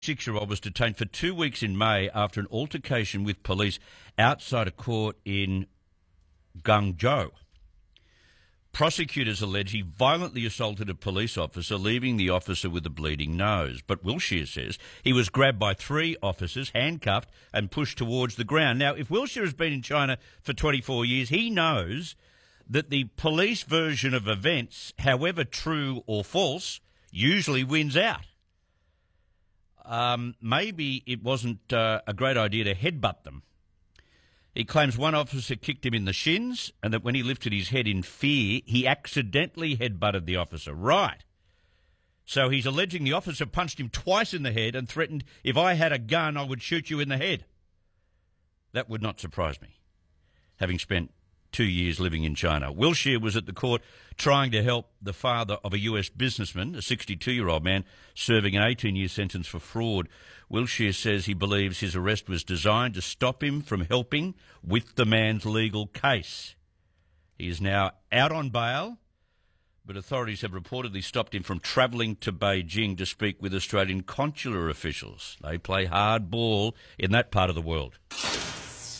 Six-year-old was detained for 2 weeks in May after an altercation with police outside a court in Guangzhou. Prosecutors allege he violently assaulted a police officer, leaving the officer with a bleeding nose. But Wilshire says he was grabbed by 3 officers, handcuffed and pushed towards the ground. Now, if Wilshire has been in China for 24 years, he knows that the police version of events, however true or false, usually wins out. Maybe it wasn't a great idea to headbutt them. He claims one officer kicked him in the shins and that when he lifted his head in fear, he accidentally headbutted the officer. Right. So he's alleging the officer punched him twice in the head and threatened, if I had a gun, I would shoot you in the head. That would not surprise me, having spent 2 years living in China. Wilshire was at the court trying to help the father of a US businessman, a 62-year-old man, serving an 18-year sentence for fraud. Wilshire says he believes his arrest was designed to stop him from helping with the man's legal case. He is now out on bail, but authorities have reportedly stopped him from travelling to Beijing to speak with Australian consular officials. They play hard ball in that part of the world.